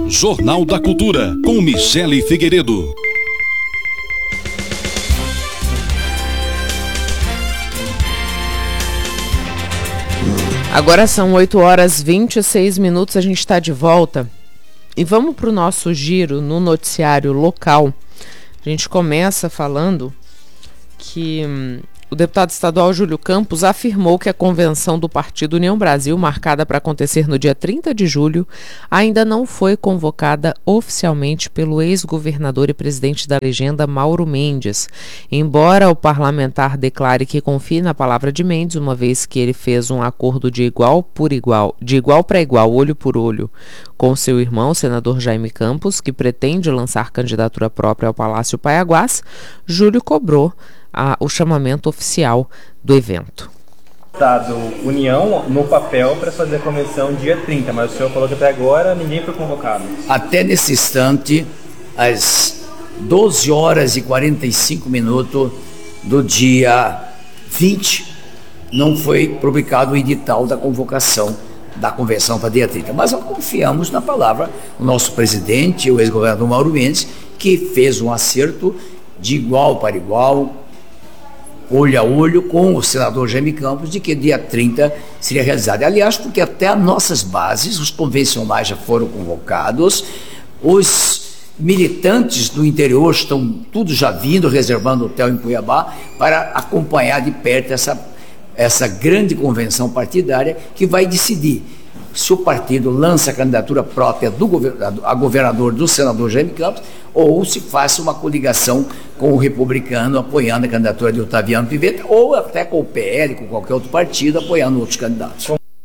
Jornal da Cultura, com Michele Figueiredo. Agora são 8h26, a gente está de volta e vamos para o nosso giro no noticiário local. A gente começa falando que o deputado estadual Júlio Campos afirmou que a convenção do Partido União Brasil, marcada para acontecer no dia 30 de julho, ainda não foi convocada oficialmente pelo ex-governador e presidente da legenda, Mauro Mendes. Embora o parlamentar declare que confie na palavra de Mendes, uma vez que ele fez um acordo de igual para igual, olho por olho, com seu irmão, o senador Jaime Campos, que pretende lançar candidatura própria ao Palácio Paiaguás, Júlio cobrou o chamamento oficial do evento. Estado União no papel para fazer a convenção dia 30, mas o senhor falou que até agora ninguém foi convocado. Até nesse instante, às 12h45 do dia 20, não foi publicado o edital da convocação da convenção para dia 30. Mas nós confiamos na palavra do nosso presidente, o ex-governador Mauro Mendes, que fez um acerto de igual para igual, olho a olho com o senador Jaime Campos, de que dia 30 seria realizado. Aliás, porque até as nossas bases, os convencionais já foram convocados, os militantes do interior estão tudo já vindo, reservando hotel em Cuiabá, para acompanhar de perto essa grande convenção partidária que vai decidir se o partido lança a candidatura própria a governador do senador Jaime Campos ou se faça uma coligação com o republicano apoiando a candidatura de Otaviano Pivetta ou até com o PL, com qualquer outro partido apoiando outros candidatos.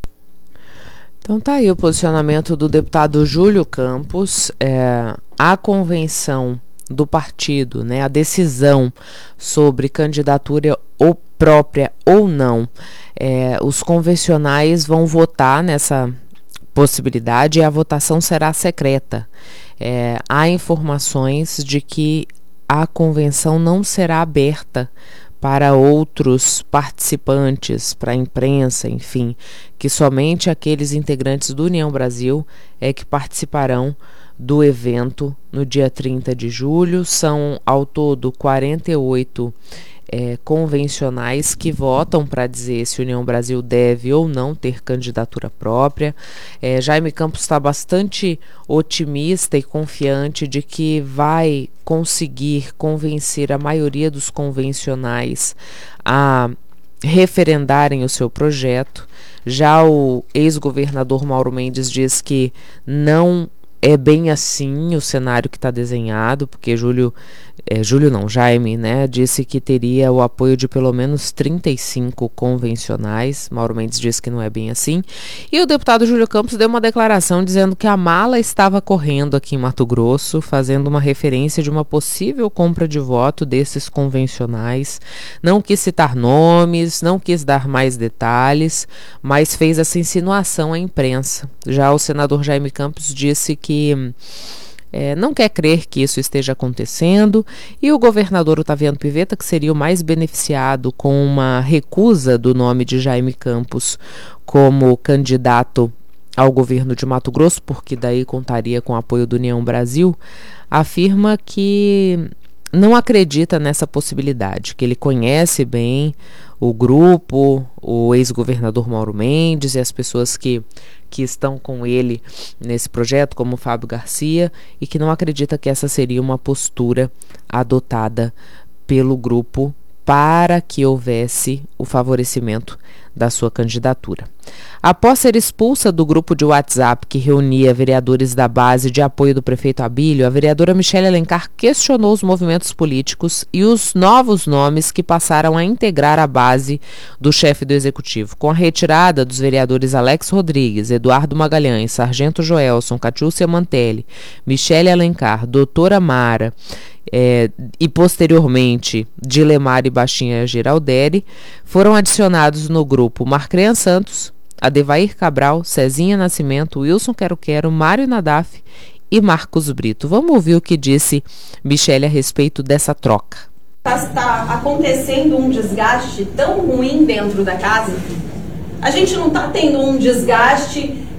Então tá aí o posicionamento do deputado Júlio Campos. A convenção do partido, né, a decisão sobre candidatura ou própria ou não, os convencionais vão votar nessa possibilidade e a votação será secreta. Há informações de que a convenção não será aberta para outros participantes, para a imprensa, enfim, que somente aqueles integrantes do União Brasil que participarão do evento no dia 30 de julho. São, ao todo, 48 convencionais que votam para dizer se a União Brasil deve ou não ter candidatura própria. Jaime Campos está bastante otimista e confiante de que vai conseguir convencer a maioria dos convencionais a referendarem o seu projeto. Já o ex-governador Mauro Mendes diz que não é bem assim o cenário que está desenhado, porque Jaime, né, disse que teria o apoio de pelo menos 35 convencionais. Mauro Mendes disse que não é bem assim. E o deputado Júlio Campos deu uma declaração dizendo que a mala estava correndo aqui em Mato Grosso, fazendo uma referência de uma possível compra de voto desses convencionais. Não quis citar nomes, não quis dar mais detalhes, mas fez essa insinuação à imprensa. Já o senador Jaime Campos disse que não quer crer que isso esteja acontecendo, e o governador Otaviano Pivetta, que seria o mais beneficiado com uma recusa do nome de Jaime Campos como candidato ao governo de Mato Grosso, porque daí contaria com o apoio do União Brasil, afirma que não acredita nessa possibilidade, que ele conhece bem o grupo, o ex-governador Mauro Mendes e as pessoas que estão com ele nesse projeto, como o Fábio Garcia, e que não acredita que essa seria uma postura adotada pelo grupo para que houvesse o favorecimento da sua candidatura. Após ser expulsa do grupo de WhatsApp que reunia vereadores da base de apoio do prefeito Abílio, a vereadora Michele Alencar questionou os movimentos políticos e os novos nomes que passaram a integrar a base do chefe do executivo. Com a retirada dos vereadores Alex Rodrigues, Eduardo Magalhães, Sargento Joelson, Catiúcia Mantelli, Michele Alencar, doutora Mara, e posteriormente Dilemar e Baixinha Giralderi, foram adicionados no grupo Marcrean Santos, Adevair Cabral, Cezinha Nascimento, Wilson Quero-Quero, Mário Nadaf e Marcos Brito. Vamos ouvir o que disse Michele a respeito dessa troca. Está acontecendo um desgaste tão ruim dentro da casa? A gente não está tendo um desgaste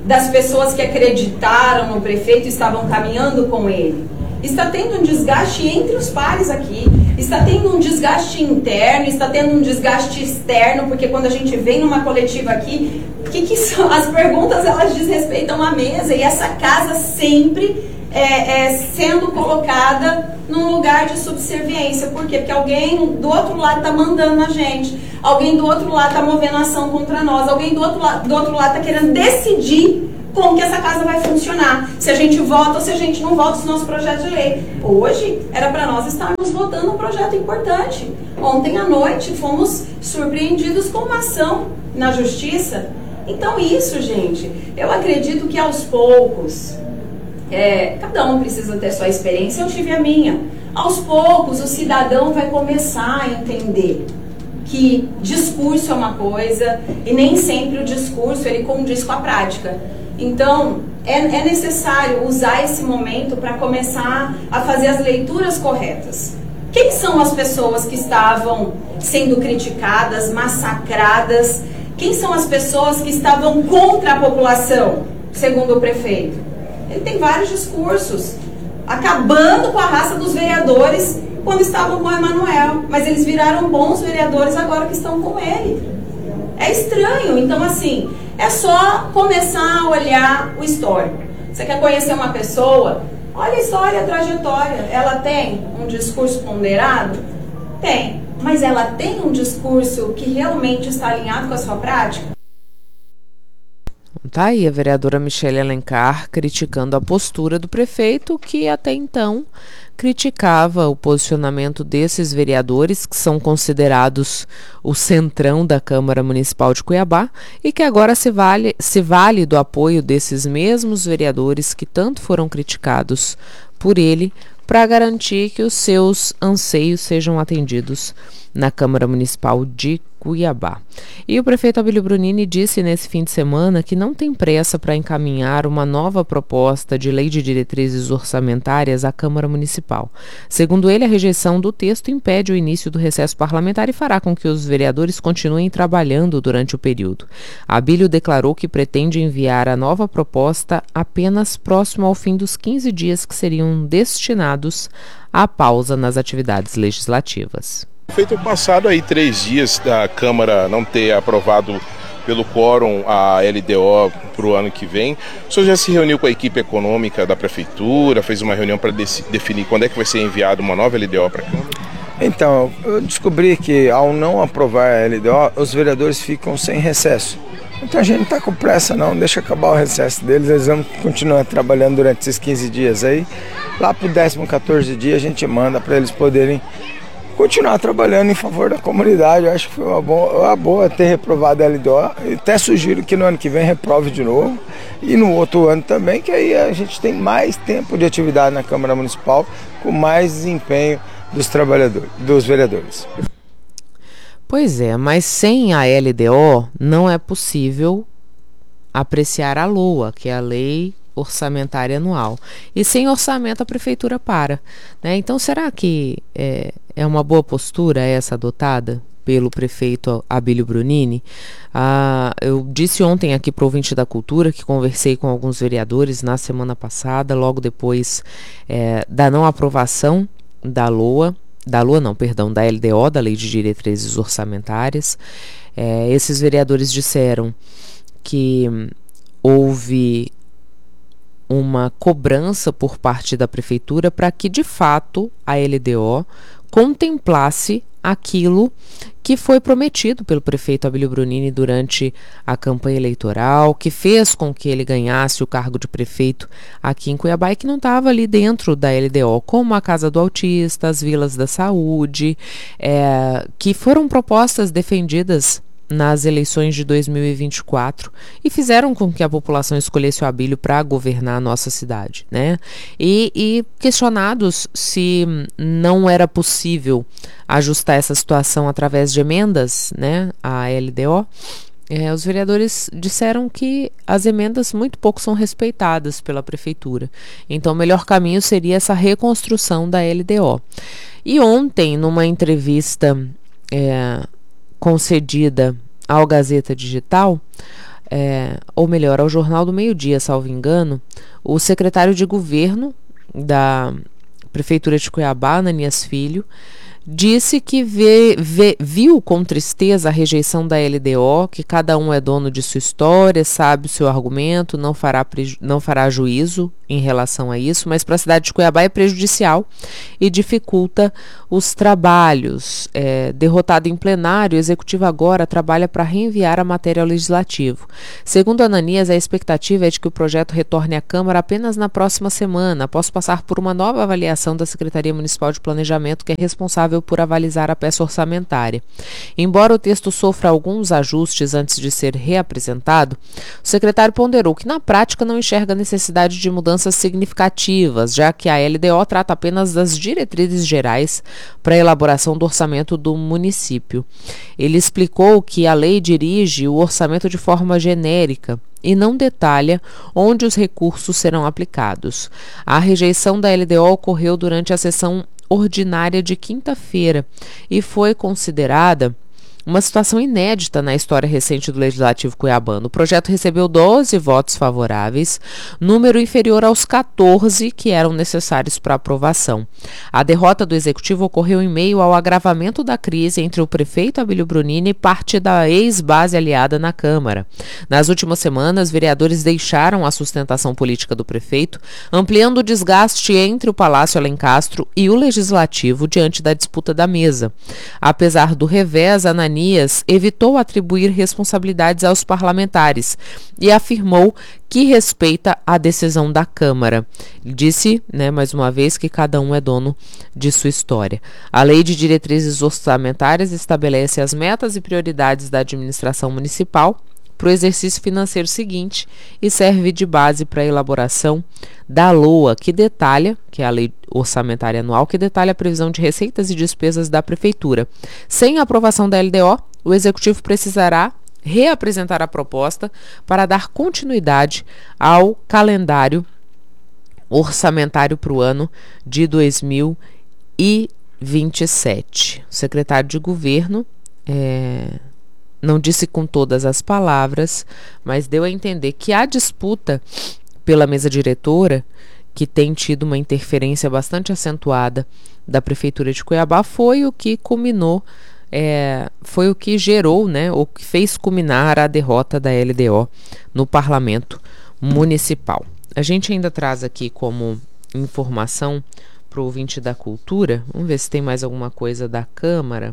das pessoas que acreditaram no prefeito e estavam caminhando com ele. Está tendo um desgaste entre os pares aqui, está tendo um desgaste interno, está tendo um desgaste externo, porque quando a gente vem numa coletiva aqui, que são as perguntas, elas desrespeitam a mesa, e essa casa sempre sendo colocada num lugar de subserviência. Por quê? Porque alguém do outro lado está mandando a gente, alguém do outro lado está movendo ação contra nós, alguém do outro lado está querendo decidir como que essa casa vai funcionar, se a gente vota ou se a gente não vota esse nosso projeto de lei. Hoje era para nós estarmos votando um projeto importante. Ontem à noite fomos surpreendidos com uma ação na justiça. Então isso, gente, eu acredito que aos poucos, cada um precisa ter sua experiência, eu tive a minha. Aos poucos o cidadão vai começar a entender que discurso é uma coisa e nem sempre o discurso ele condiz com a prática. Então, é necessário usar esse momento para começar a fazer as leituras corretas. Quem são as pessoas que estavam sendo criticadas, massacradas? Quem são as pessoas que estavam contra a população, segundo o prefeito? Ele tem vários discursos, acabando com a raça dos vereadores quando estavam com o Emanuel, mas eles viraram bons vereadores agora que estão com ele. É estranho. Então, assim, é só começar a olhar o histórico. Você quer conhecer uma pessoa? Olha a história, a trajetória. Ela tem um discurso ponderado? Tem. Mas ela tem um discurso que realmente está alinhado com a sua prática? Tá aí a vereadora Michele Alencar criticando a postura do prefeito, que até então criticava o posicionamento desses vereadores, que são considerados o centrão da Câmara Municipal de Cuiabá, e que agora se vale do apoio desses mesmos vereadores que tanto foram criticados por ele, para garantir que os seus anseios sejam atendidos na Câmara Municipal de Cuiabá. E o prefeito Abílio Brunini disse nesse fim de semana que não tem pressa para encaminhar uma nova proposta de lei de diretrizes orçamentárias à Câmara Municipal. Segundo ele, a rejeição do texto impede o início do recesso parlamentar e fará com que os vereadores continuem trabalhando durante o período. Abílio declarou que pretende enviar a nova proposta apenas próximo ao fim dos 15 dias que seriam destinados à pausa nas atividades legislativas. Feito passado aí 3 dias da Câmara não ter aprovado pelo quórum a LDO para o ano que vem. O senhor já se reuniu com a equipe econômica da Prefeitura, fez uma reunião para definir quando é que vai ser enviada uma nova LDO para a Câmara? Então, eu descobri que ao não aprovar a LDO, os vereadores ficam sem recesso. Então a gente não está com pressa não, deixa acabar o recesso deles, eles vão continuar trabalhando durante esses 15 dias aí. Lá para o 14º dia a gente manda para eles poderem continuar trabalhando em favor da comunidade. Eu acho que foi uma boa ter reprovado a LDO. Eu até sugiro que no ano que vem reprove de novo. E no outro ano também, que aí a gente tem mais tempo de atividade na Câmara Municipal, com mais desempenho dos trabalhadores, dos vereadores. Pois é, mas sem a LDO não é possível apreciar a LOA, que é a Lei Orçamentária Anual. E sem orçamento a Prefeitura para, né? Então será que é uma boa postura essa adotada pelo prefeito Abílio Brunini? Eu disse ontem aqui para o Ouvinte da Cultura que conversei com alguns vereadores na semana passada, logo depois da não aprovação da LOA, da LDO, da Lei de Diretrizes Orçamentárias. Esses vereadores disseram que houve uma cobrança por parte da Prefeitura para que, de fato, a LDO contemplasse aquilo que foi prometido pelo prefeito Abílio Brunini durante a campanha eleitoral, que fez com que ele ganhasse o cargo de prefeito aqui em Cuiabá e que não estava ali dentro da LDO, como a Casa do Autista, as Vilas da Saúde, que foram propostas defendidas nas eleições de 2024 e fizeram com que a população escolhesse o Abílio para governar a nossa cidade, né? E questionados se não era possível ajustar essa situação através de emendas, né, à LDO, os vereadores disseram que as emendas muito pouco são respeitadas pela Prefeitura. Então o melhor caminho seria essa reconstrução da LDO. E ontem, numa entrevista concedida ao Gazeta Digital, ou melhor, ao Jornal do Meio-Dia, salvo engano, o secretário de governo da Prefeitura de Cuiabá, Ananias Filho, disse que viu com tristeza a rejeição da LDO, que cada um é dono de sua história, sabe o seu argumento, não fará juízo em relação a isso, mas para a cidade de Cuiabá é prejudicial e dificulta os trabalhos. Derrotado em plenário, o Executivo agora trabalha para reenviar a matéria ao Legislativo. Segundo Ananias, a expectativa é de que o projeto retorne à Câmara apenas na próxima semana, após passar por uma nova avaliação da Secretaria Municipal de Planejamento, que é responsável por avalizar a peça orçamentária. Embora o texto sofra alguns ajustes antes de ser reapresentado, o secretário ponderou que na prática não enxerga necessidade de mudanças significativas, já que a LDO trata apenas das diretrizes gerais para a elaboração do orçamento do município. Ele explicou que a lei dirige o orçamento de forma genérica e não detalha onde os recursos serão aplicados. A rejeição da LDO ocorreu durante a sessão ordinária de quinta-feira e foi considerada uma situação inédita na história recente do Legislativo cuiabano. O projeto recebeu 12 votos favoráveis, número inferior aos 14 que eram necessários para aprovação. A derrota do Executivo ocorreu em meio ao agravamento da crise entre o prefeito Abílio Brunini e parte da ex-base aliada na Câmara. Nas últimas semanas, vereadores deixaram a sustentação política do prefeito, ampliando o desgaste entre o Palácio Alencastro e o Legislativo diante da disputa da mesa. Apesar do revés, Ananias evitou atribuir responsabilidades aos parlamentares e afirmou que respeita a decisão da Câmara. Disse, mais uma vez, que cada um é dono de sua história. A Lei de Diretrizes Orçamentárias estabelece as metas e prioridades da administração municipal para o exercício financeiro seguinte e serve de base para a elaboração da LOA, que é a Lei Orçamentária Anual, que detalha a previsão de receitas e despesas da Prefeitura. Sem a aprovação da LDO, o Executivo precisará reapresentar a proposta para dar continuidade ao calendário orçamentário para o ano de 2027. O secretário de Governo não disse com todas as palavras, mas deu a entender que a disputa pela mesa diretora, que tem tido uma interferência bastante acentuada da Prefeitura de Cuiabá, foi o que culminou, foi o que gerou, ou que fez culminar a derrota da LDO no Parlamento Municipal. A gente ainda traz aqui como informação para o ouvinte da Cultura, vamos ver se tem mais alguma coisa da Câmara.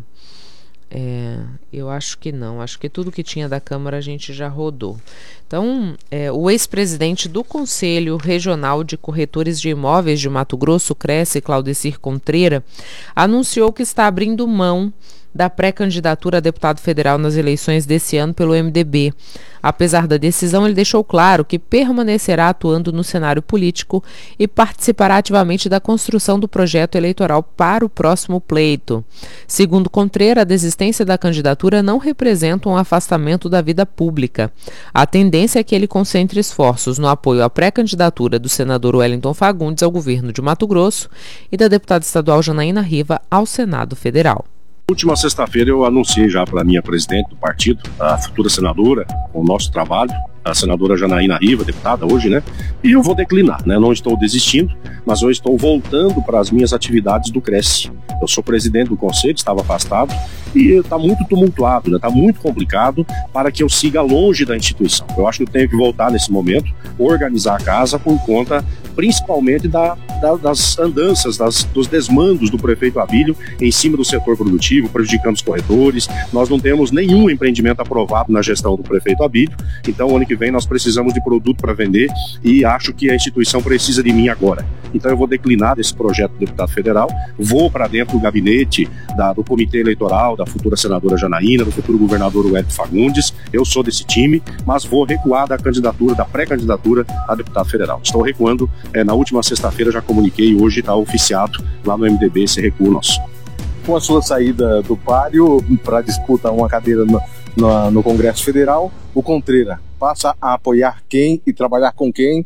Eu acho que não, acho que tudo que tinha da Câmara a gente já rodou. Então, o ex-presidente do Conselho Regional de Corretores de Imóveis de Mato Grosso, Cresce, Claudecir Contreira, anunciou que está abrindo mão da pré-candidatura a deputado federal nas eleições desse ano pelo MDB. Apesar da decisão, ele deixou claro que permanecerá atuando no cenário político e participará ativamente da construção do projeto eleitoral para o próximo pleito. Segundo Contreira, a desistência da candidatura não representa um afastamento da vida pública. A tendência é que ele concentre esforços no apoio à pré-candidatura do senador Wellington Fagundes ao governo de Mato Grosso e da deputada estadual Janaína Riva ao Senado Federal. Última sexta-feira eu anunciei já para a minha presidente do partido, a futura senadora, o nosso trabalho, a senadora Janaína Riva, deputada hoje, e eu vou declinar, não estou desistindo, mas eu estou voltando para as minhas atividades do Cresce. Eu sou presidente do conselho, estava afastado, e está muito tumultuado, está muito complicado para que eu siga longe da instituição. Eu acho que eu tenho que voltar nesse momento, organizar a casa por conta principalmente das andanças, dos desmandos do prefeito Abílio em cima do setor produtivo, prejudicando os corretores. Nós não temos nenhum empreendimento aprovado na gestão do prefeito Abílio, então ano que vem nós precisamos de produto para vender e acho que a instituição precisa de mim agora. Então eu vou declinar desse projeto de deputado federal, vou para dentro do gabinete do comitê eleitoral, da futura senadora Janaína, do futuro governador Wellington Fagundes. Eu sou desse time, mas vou recuar da candidatura, da pré-candidatura a deputado federal. Estou recuando, na última sexta-feira já comuniquei, hoje está oficiado lá no MDB esse recuo nosso. Com a sua saída do páreo para disputar uma cadeira no Congresso Federal, o Contreira passa a apoiar quem e trabalhar com quem?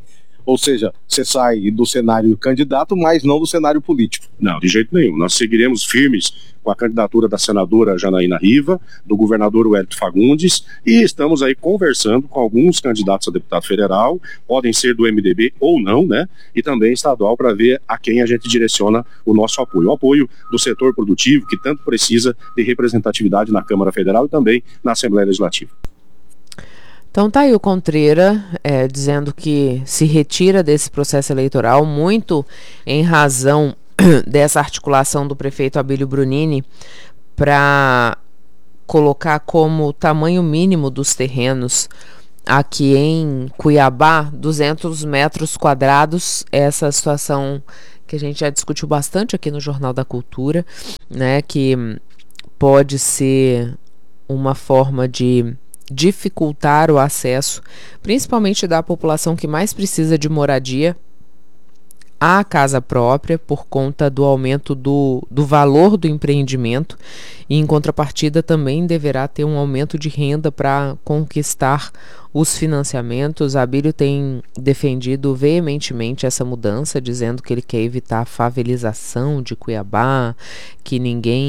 Ou seja, você sai do cenário candidato, mas não do cenário político. Não, de jeito nenhum. Nós seguiremos firmes com a candidatura da senadora Janaína Riva, do governador Wellington Fagundes, e estamos aí conversando com alguns candidatos a deputado federal, podem ser do MDB ou não, né? E também estadual, para ver a quem a gente direciona o nosso apoio. O apoio do setor produtivo, que tanto precisa de representatividade na Câmara Federal e também na Assembleia Legislativa. Então tá aí o Contreira dizendo que se retira desse processo eleitoral, muito em razão dessa articulação do prefeito Abílio Brunini para colocar como tamanho mínimo dos terrenos aqui em Cuiabá 200 metros quadrados. Essa situação que a gente já discutiu bastante aqui no Jornal da Cultura, né, que pode ser uma forma de dificultar o acesso, principalmente da população que mais precisa de moradia, à casa própria, por conta do aumento do valor do empreendimento, e em contrapartida também deverá ter um aumento de renda para conquistar os financiamentos. Abílio tem defendido veementemente essa mudança, dizendo que ele quer evitar a favelização de Cuiabá, que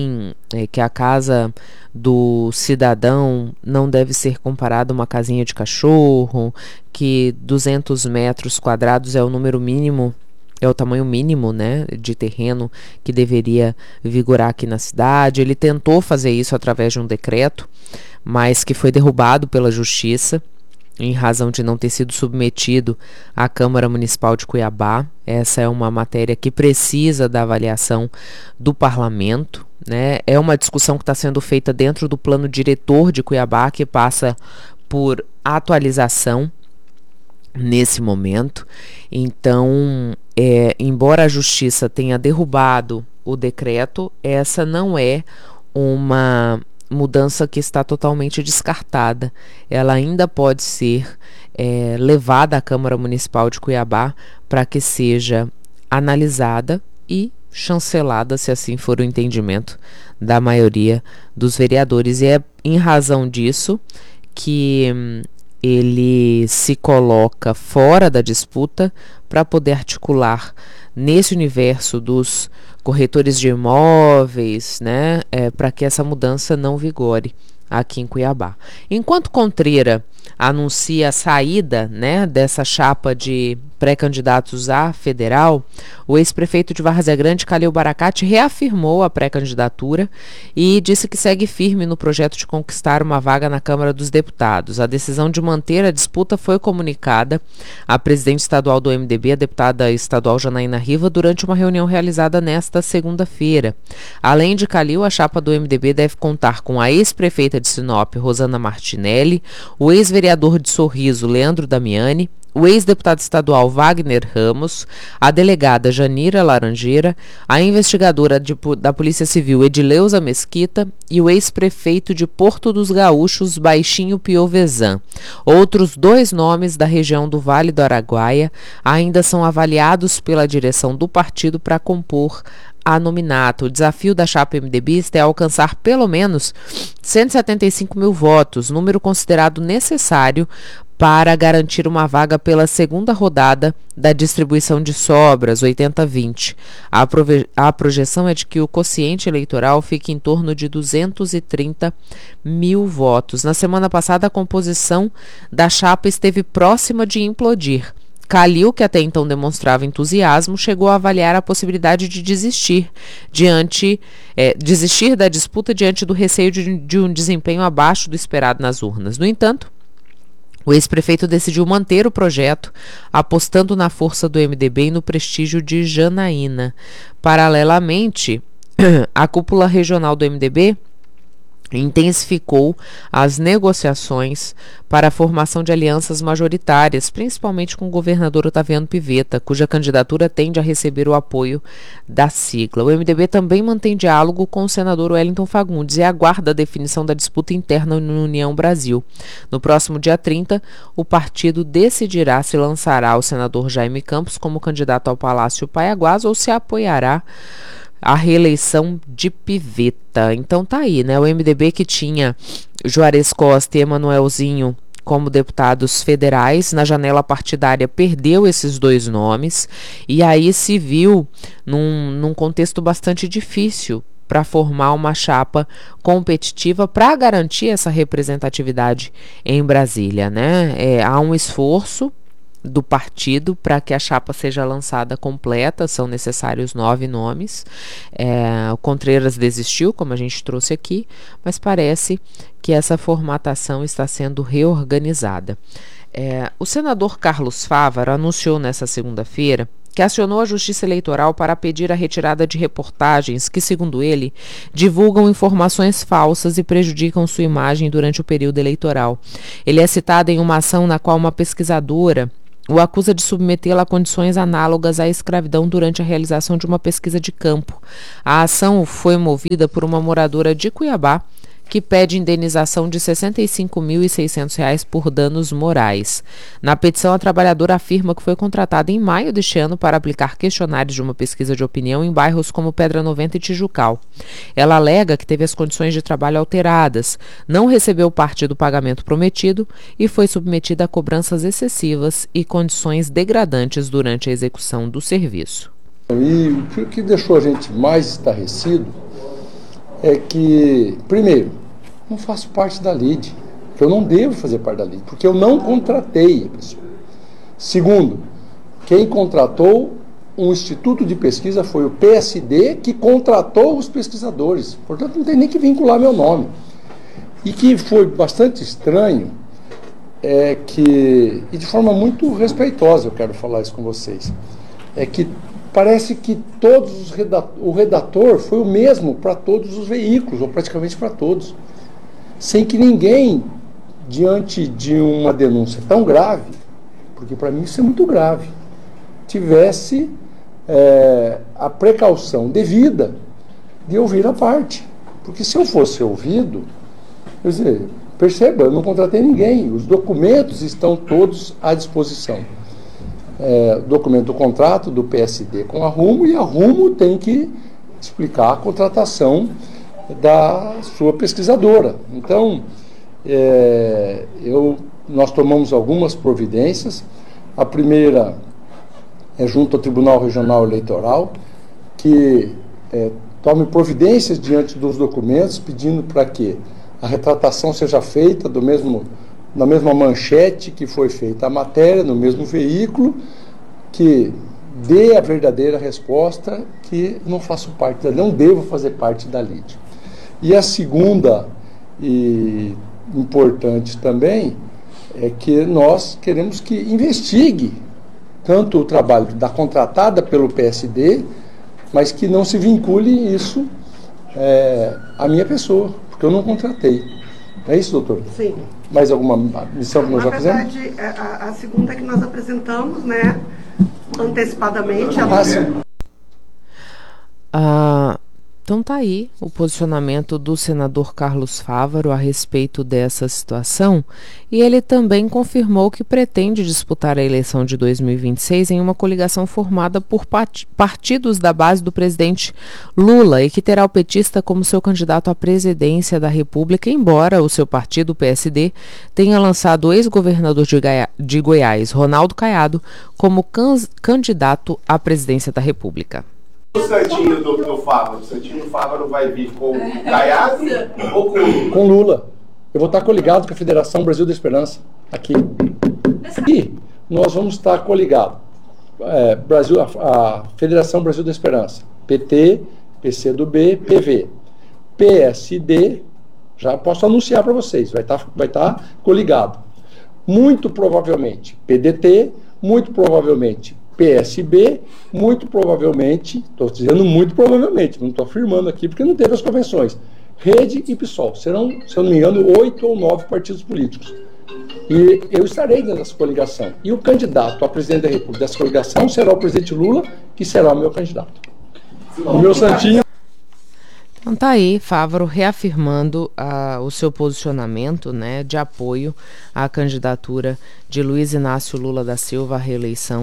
que a casa do cidadão não deve ser comparada a uma casinha de cachorro, que 200 metros quadrados é o número mínimo, é o tamanho mínimo, né, de terreno que deveria vigorar aqui na cidade. Ele tentou fazer isso através de um decreto, mas que foi derrubado pela Justiça, em razão de não ter sido submetido à Câmara Municipal de Cuiabá. Essa é uma matéria que precisa da avaliação do Parlamento, né? É uma discussão que está sendo feita dentro do plano diretor de Cuiabá, que passa por atualização nesse momento. Então, embora a Justiça tenha derrubado o decreto, essa não é uma mudança que está totalmente descartada. Ela ainda pode ser levada à Câmara Municipal de Cuiabá para que seja analisada e chancelada, se assim for o entendimento da maioria dos vereadores. E é em razão disso que ele se coloca fora da disputa para poder articular nesse universo dos corretores de imóveis, né, para que essa mudança não vigore aqui em Cuiabá. Enquanto Contreira anuncia a saída, né, dessa chapa de pré-candidatos à federal, o ex-prefeito de Várzea Grande, Calil Baracate, reafirmou a pré-candidatura e disse que segue firme no projeto de conquistar uma vaga na Câmara dos Deputados. A decisão de manter a disputa foi comunicada à presidente estadual do MDB, a deputada estadual Janaína Riva, durante uma reunião realizada nesta segunda-feira. Além de Calil, a chapa do MDB deve contar com a ex-prefeita de Sinop, Rosana Martinelli, o ex-vereador de Sorriso, Leandro Damiani, o ex-deputado estadual Wagner Ramos, a delegada Janira Laranjeira, a investigadora da Polícia Civil Edileuza Mesquita e o ex-prefeito de Porto dos Gaúchos, Baixinho Piovesan. Outros 2 nomes da região do Vale do Araguaia ainda são avaliados pela direção do partido para compor a nominato. O desafio da chapa MDBista é alcançar pelo menos 175 mil votos, número considerado necessário para garantir uma vaga pela segunda rodada da distribuição de sobras, 80-20. A projeção é de que o quociente eleitoral fique em torno de 230 mil votos. Na semana passada, a composição da chapa esteve próxima de implodir. Calil, que até então demonstrava entusiasmo, chegou a avaliar a possibilidade de desistir da disputa diante do receio de um desempenho abaixo do esperado nas urnas. No entanto, o ex-prefeito decidiu manter o projeto, apostando na força do MDB e no prestígio de Janaína. Paralelamente, a cúpula regional do MDB intensificou as negociações para a formação de alianças majoritárias, principalmente com o governador Otaviano Pivetta, cuja candidatura tende a receber o apoio da sigla. O MDB também mantém diálogo com o senador Wellington Fagundes e aguarda a definição da disputa interna no União Brasil. No próximo dia 30, o partido decidirá se lançará o senador Jaime Campos como candidato ao Palácio Paiaguás ou se apoiará a reeleição de Pivetta. Então tá aí, né? O MDB, que tinha Juarez Costa e Emanuelzinho como deputados federais. Na janela partidária perdeu esses 2 nomes e aí se viu num contexto bastante difícil para formar uma chapa competitiva para garantir essa representatividade em Brasília, né? Há um esforço do partido para que a chapa seja lançada completa, são necessários 9 nomes. O Contreiras desistiu, como a gente trouxe aqui, mas parece que essa formatação está sendo reorganizada. O senador Carlos Fávaro anunciou nesta segunda-feira que acionou a Justiça Eleitoral para pedir a retirada de reportagens que, segundo ele, divulgam informações falsas e prejudicam sua imagem durante o período eleitoral. Ele é citado em uma ação na qual uma pesquisadora o acusa de submetê-la a condições análogas à escravidão durante a realização de uma pesquisa de campo. A ação foi movida por uma moradora de Cuiabá, que pede indenização de R$ 65.600 por danos morais. Na petição, a trabalhadora afirma que foi contratada em maio deste ano para aplicar questionários de uma pesquisa de opinião em bairros como Pedra 90 e Tijucal. Ela alega que teve as condições de trabalho alteradas, não recebeu parte do pagamento prometido e foi submetida a cobranças excessivas e condições degradantes durante a execução do serviço. E o que deixou a gente mais estarrecido é que, primeiro, não faço parte da LIDE, que eu não devo fazer parte da LIDE, porque eu não contratei a pessoa. Segundo, quem contratou um instituto de pesquisa foi o PSD, que contratou os pesquisadores. Portanto, não tem nem que vincular meu nome. E que foi bastante estranho, e de forma muito respeitosa eu quero falar isso com vocês, é que parece que o redator foi o mesmo para todos os veículos, ou praticamente para todos, sem que ninguém, diante de uma denúncia tão grave, porque para mim isso é muito grave, tivesse a precaução devida de ouvir a parte. Porque se eu fosse ouvido, quer dizer, perceba, eu não contratei ninguém, os documentos estão todos à disposição. Documento do contrato do PSD com a Rumo, e a Rumo tem que explicar a contratação da sua pesquisadora. Então, nós tomamos algumas providências. A primeira é junto ao Tribunal Regional Eleitoral, que tome providências diante dos documentos, pedindo para que a retratação seja feita na mesma manchete que foi feita a matéria, no mesmo veículo, que dê a verdadeira resposta, que não faço parte, não devo fazer parte da LIDE. E a segunda, e importante também, é que nós queremos que investigue tanto o trabalho da contratada pelo PSD, mas que não se vincule isso à minha pessoa, porque eu não contratei. É isso, doutor? Sim. Mais alguma missão que nós já fizemos? Na verdade, a segunda que nós apresentamos, né, antecipadamente. Então tá aí o posicionamento do senador Carlos Fávaro a respeito dessa situação, e ele também confirmou que pretende disputar a eleição de 2026 em uma coligação formada por partidos da base do presidente Lula e que terá o petista como seu candidato à presidência da República, embora o seu partido, o PSD, tenha lançado o ex-governador de Goiás, Ronaldo Caiado, como candidato à presidência da República. O Santinho do Fávaro, o Santinho Fávaro vai vir com o Caiado ou com Lula? Com Lula. Eu vou estar coligado com a Federação Brasil da Esperança, aqui. E nós vamos estar coligados. A Federação Brasil da Esperança, PT, PCdoB, PV, PSD, já posso anunciar para vocês, vai estar coligado. Muito provavelmente PDT, muito provavelmente PSB, muito provavelmente, estou dizendo muito provavelmente, não estou afirmando aqui porque não teve as convenções, Rede e PSOL. Serão, se eu não me engano, 8 ou 9 partidos políticos. E eu estarei nessa coligação. E o candidato a presidente da República dessa coligação será o presidente Lula, que será o meu candidato. O meu santinho. Então tá aí, Fávaro reafirmando o seu posicionamento, né, de apoio à candidatura de Luiz Inácio Lula da Silva à reeleição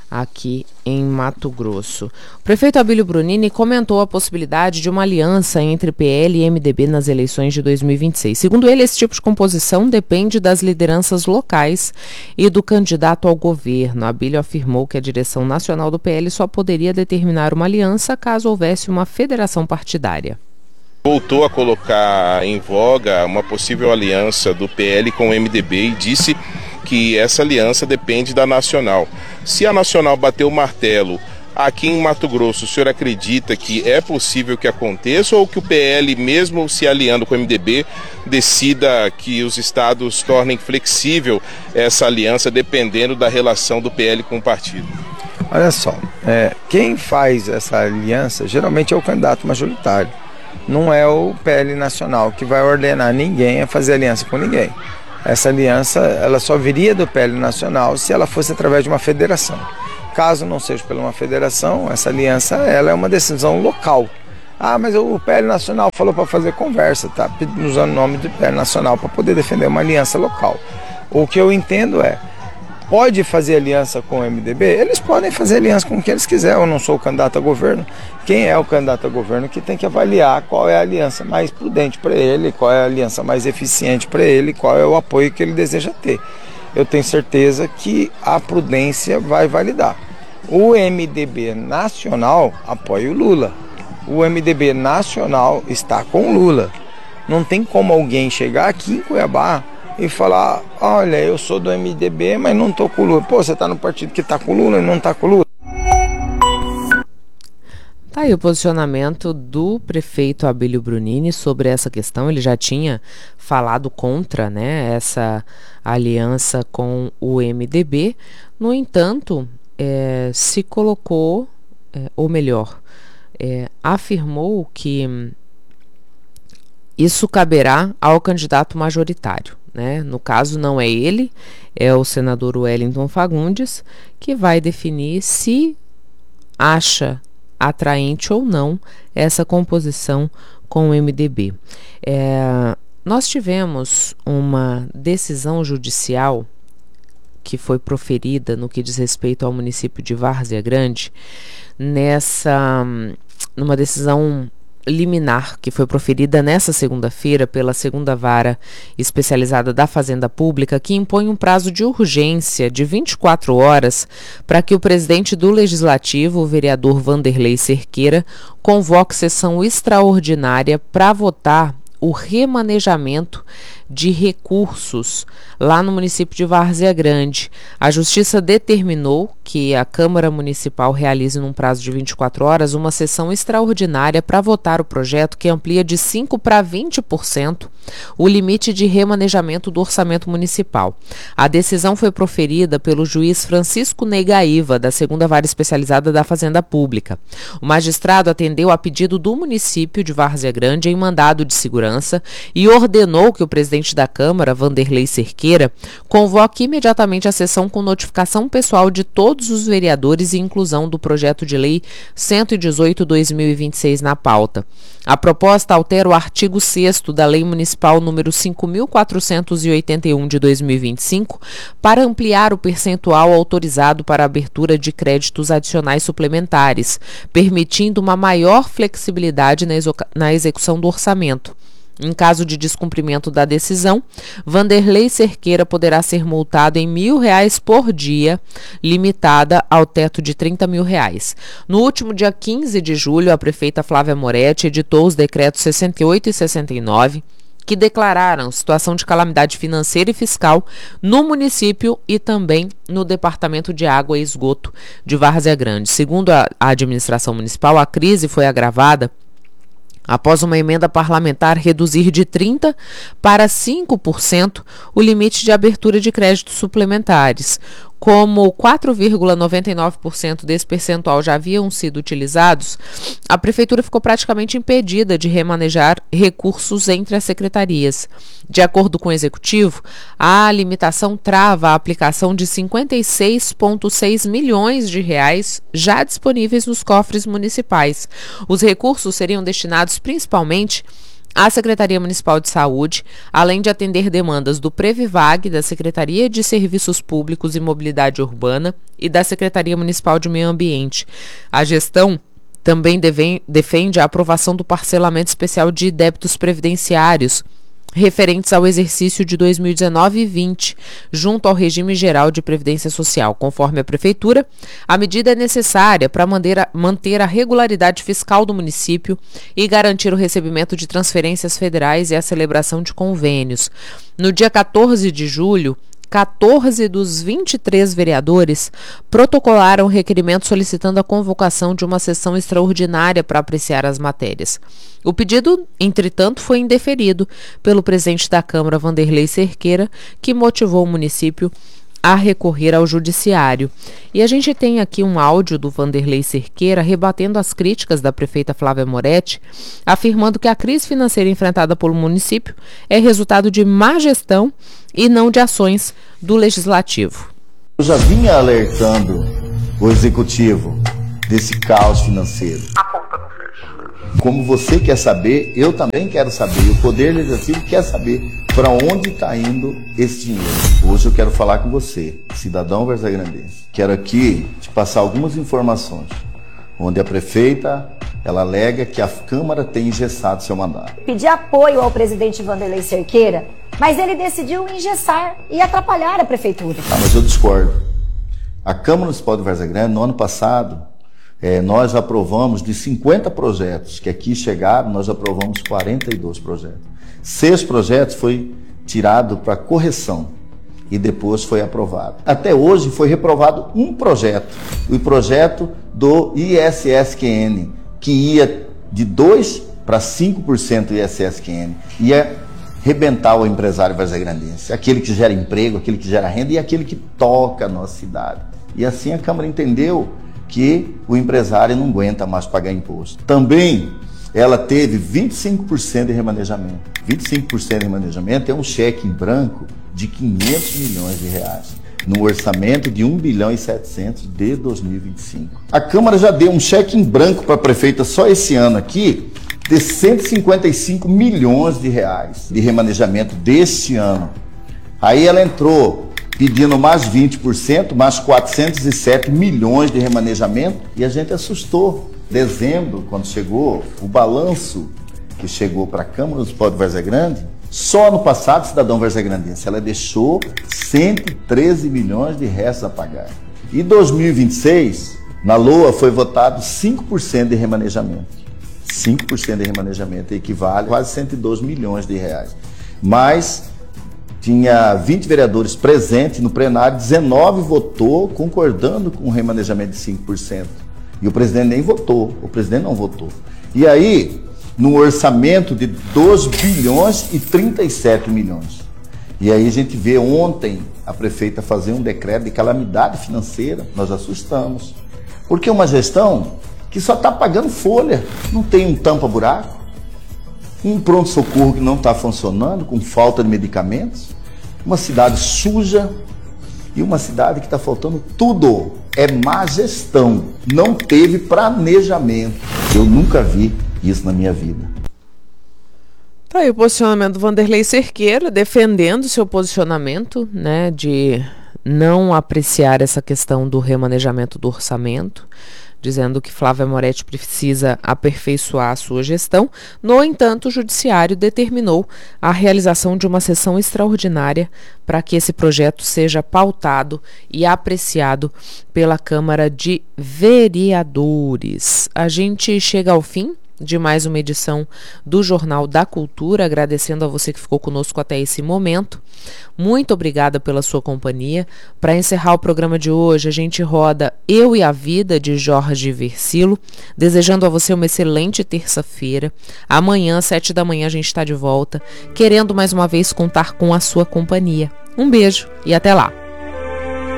aqui em Mato Grosso. O prefeito Abílio Brunini comentou a possibilidade de uma aliança entre PL e MDB nas eleições de 2026. Segundo ele, esse tipo de composição depende das lideranças locais e do candidato ao governo. Abílio afirmou que a direção nacional do PL só poderia determinar uma aliança caso houvesse uma federação partidária. Voltou a colocar em voga uma possível aliança do PL com o MDB e disse que essa aliança depende da Nacional. Se a Nacional bater o martelo aqui em Mato Grosso, o senhor acredita que é possível que aconteça ou que o PL, mesmo se aliando com o MDB, decida que os estados tornem flexível essa aliança dependendo da relação do PL com o partido? Olha só, quem faz essa aliança geralmente é o candidato majoritário. Não é o PL Nacional que vai ordenar ninguém a fazer aliança com ninguém. Essa aliança ela só viria do PL Nacional se ela fosse através de uma federação. Caso não seja pela uma federação, essa aliança ela é uma decisão local. Ah, mas o PL Nacional falou para fazer conversa, tá usando o nome do PL Nacional para poder defender uma aliança local. O que eu entendo pode fazer aliança com o MDB? Eles podem fazer aliança com quem eles quiserem. Eu não sou o candidato a governo. Quem é o candidato a governo que tem que avaliar qual é a aliança mais prudente para ele, qual é a aliança mais eficiente para ele, qual é o apoio que ele deseja ter. Eu tenho certeza que a prudência vai validar. O MDB nacional apoia o Lula. O MDB nacional está com o Lula. Não tem como alguém chegar aqui em Cuiabá e falar, olha, eu sou do MDB, mas não tô com o Lula. Pô, você tá no partido que tá com o Lula e não tá com o Lula. Tá aí o posicionamento do prefeito Abílio Brunini sobre essa questão. Ele já tinha falado contra, né, essa aliança com o MDB. No entanto, se colocou, ou melhor, afirmou que isso caberá ao candidato majoritário. Né? No caso, não é ele, é o senador Wellington Fagundes, que vai definir se acha atraente ou não essa composição com o MDB. Nós tivemos uma decisão judicial que foi proferida no que diz respeito ao município de Várzea Grande, numa decisão liminar que foi proferida nessa segunda-feira pela segunda vara especializada da Fazenda Pública, que impõe um prazo de urgência de 24 horas para que o presidente do Legislativo, o vereador Vanderlei Cerqueira, convoque sessão extraordinária para votar o remanejamento de recursos lá no município de Várzea Grande. A Justiça determinou que a Câmara Municipal realize num prazo de 24 horas uma sessão extraordinária para votar o projeto que amplia de 5% para 20% o limite de remanejamento do orçamento municipal. A decisão foi proferida pelo juiz Francisco Negaiva, da segunda vara especializada da Fazenda Pública. O magistrado atendeu a pedido do município de Várzea Grande em mandado de segurança e ordenou que o presidente da Câmara, Vanderlei Cerqueira, convoque imediatamente a sessão com notificação pessoal de todos os vereadores e inclusão do projeto de lei 118/2026 na pauta. A proposta altera o artigo 6º da Lei Municipal número 5.481 de 2025 para ampliar o percentual autorizado para a abertura de créditos adicionais suplementares, permitindo uma maior flexibilidade na execução do orçamento. Em caso de descumprimento da decisão, Vanderlei Cerqueira poderá ser multado em R$1.000 por dia, limitada ao teto de R$30 mil. No último dia 15 de julho, a prefeita Flávia Moretti editou os decretos 68 e 69, que declararam situação de calamidade financeira e fiscal no município e também no Departamento de Água e Esgoto de Várzea Grande. Segundo a administração municipal, a crise foi agravada após uma emenda parlamentar reduzir de 30% para 5% o limite de abertura de créditos suplementares. Como 4,99% desse percentual já haviam sido utilizados, a Prefeitura ficou praticamente impedida de remanejar recursos entre as secretarias. De acordo com o Executivo, a limitação trava a aplicação de 56,6 milhões de reais já disponíveis nos cofres municipais. Os recursos seriam destinados principalmente a Secretaria Municipal de Saúde, além de atender demandas do Previvag, da Secretaria de Serviços Públicos e Mobilidade Urbana e da Secretaria Municipal de Meio Ambiente. A gestão também defende a aprovação do parcelamento especial de débitos previdenciários referentes ao exercício de 2019 e 20, junto ao regime geral de previdência social. Conforme a Prefeitura, a medida é necessária para manter a regularidade fiscal do município e garantir o recebimento de transferências federais e a celebração de convênios. No dia 14 de julho, 14 dos 23 vereadores protocolaram requerimento solicitando a convocação de uma sessão extraordinária para apreciar as matérias. O pedido, entretanto, foi indeferido pelo presidente da Câmara, Vanderlei Cerqueira, que motivou o município a recorrer ao judiciário. E a gente tem aqui um áudio do Vanderlei Cerqueira rebatendo as críticas da prefeita Flávia Moretti, afirmando que a crise financeira enfrentada pelo município é resultado de má gestão e não de ações do Legislativo. Eu já vinha alertando o Executivo desse caos financeiro. Como você quer saber, eu também quero saber. O Poder Legislativo quer saber para onde está indo esse dinheiro. Hoje eu quero falar com você, cidadão verzagrandense. Quero aqui te passar algumas informações, onde a prefeita, ela alega que a Câmara tem engessado seu mandato. Pedi apoio ao presidente Vanderlei Cerqueira, mas ele decidiu engessar e atrapalhar a prefeitura. Mas eu discordo. A Câmara Municipal de Várzea Grande, no ano passado, nós aprovamos de 50 projetos que aqui chegaram, nós aprovamos 42 projetos. 6 projetos foi tirado para correção e depois foi aprovado. Até hoje foi reprovado um projeto, o projeto do ISSQN, que ia de 2% para 5% ISSQN, ia arrebentar o empresário verzagrandense, aquele que gera emprego, aquele que gera renda e aquele que toca a nossa cidade. E assim a Câmara entendeu que o empresário não aguenta mais pagar imposto. Também ela teve 25% de remanejamento. 25% de remanejamento é um cheque em branco de 500 milhões de reais, no orçamento de 1 bilhão e 700 de 2025. A Câmara já deu um cheque em branco para a prefeita só esse ano aqui, de 155 milhões de reais de remanejamento deste ano. Aí ela entrou pedindo mais 20%, mais 407 milhões de remanejamento, e a gente assustou. Dezembro, quando chegou o balanço que chegou para a Câmara Municipal de Várzea Grande, só no passado, cidadão verzagrandense, ela deixou 113 milhões de restos a pagar. E 2026, na LOA, foi votado 5% de remanejamento. 5% de remanejamento equivale a quase 112 milhões de reais. Mas tinha 20 vereadores presentes no plenário, 19 votou concordando com o remanejamento de 5%. E o presidente nem votou, o presidente não votou. E aí, no orçamento de 2 bilhões e 37 milhões. E aí a gente vê ontem a prefeita fazer um decreto de calamidade financeira, nós assustamos. Porque é uma gestão que só está pagando folha, não tem um tampa-buraco, um pronto-socorro que não está funcionando, com falta de medicamentos, uma cidade suja e uma cidade que está faltando tudo. É má gestão, não teve planejamento. Eu nunca vi isso na minha vida. Tá aí o posicionamento do Vanderlei Cerqueira, defendendo seu posicionamento, né, de não apreciar essa questão do remanejamento do orçamento, dizendo que Flávia Moretti precisa aperfeiçoar a sua gestão. No entanto, o Judiciário determinou a realização de uma sessão extraordinária para que esse projeto seja pautado e apreciado pela Câmara de Vereadores. A gente chega ao fim de mais uma edição do Jornal da Cultura, agradecendo a você que ficou conosco até esse momento. Muito obrigada pela sua companhia. Para encerrar o programa de hoje, a gente roda Eu e a Vida, de Jorge Versilo, desejando a você uma excelente terça-feira. Amanhã, às 7 da manhã, a gente está de volta, querendo mais uma vez contar com a sua companhia. Um beijo e até lá!